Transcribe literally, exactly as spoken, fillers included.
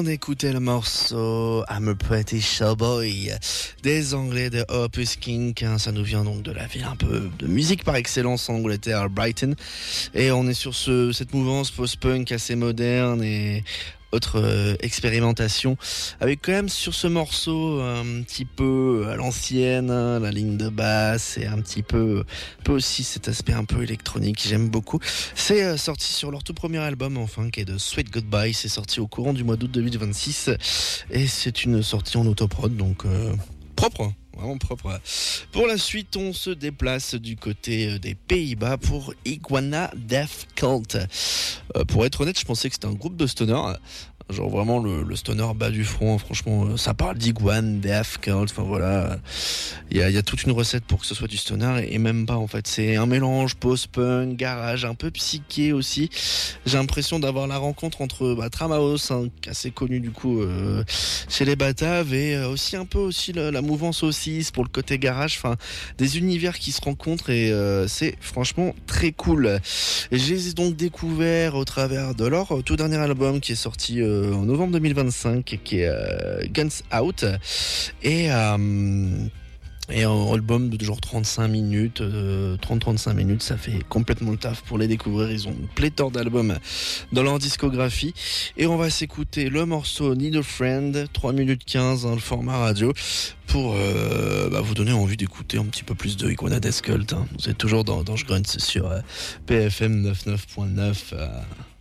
On écoutait le morceau I'm a Pretty Showboy des Anglais de Opus Kink. Ça nous vient donc de la ville un peu de musique par excellence en Angleterre, Brighton. Et on est sur ce, cette mouvance post-punk assez moderne et autre euh, expérimentation, avec quand même sur ce morceau un petit peu à l'ancienne, hein, la ligne de basse et un petit peu, peu aussi cet aspect un peu électronique que j'aime beaucoup. C'est euh, sorti sur leur tout premier album enfin, qui est de Sweet Goodbye. C'est sorti au courant du mois d'août deux mille vingt-six et c'est une sortie en autoprod, donc euh, propre. Vraiment propre. Pour la suite, on se déplace du côté des Pays-Bas pour Iguana Death Cult. Euh, pour être honnête, je pensais que c'était un groupe de stoner. Genre vraiment le, le stoner bas du front. Franchement, ça parle d'Iguana Death Cult. Enfin voilà, il y a, y a toute une recette pour que ce soit du stoner et même pas en fait. C'est un mélange post-punk, garage, un peu psyché aussi. J'ai l'impression d'avoir la rencontre entre bah, Tramhouse, hein, assez connu du coup euh, chez les Bataves, et euh, aussi un peu aussi la, la mouvance aussi pour le côté garage, enfin des univers qui se rencontrent et euh, c'est franchement très cool. Et je les ai donc découverts au travers de leur tout dernier album qui est sorti euh, en novembre deux mille vingt-cinq, qui est euh, Guns Out, et euh, Et un album de genre trente-cinq minutes, euh, trente à trente-cinq minutes, ça fait complètement le taf pour les découvrir. Ils ont une pléthore d'albums dans leur discographie. Et on va s'écouter le morceau Need a Friend, trois minutes quinze, hein, le format radio, pour euh, bah, vous donner envie d'écouter un petit peu plus de Iguana Death Cult. Hein. Vous êtes toujours dans, dans Je Grunt sur euh, P F M quatre-vingt-neuf point neuf. Euh,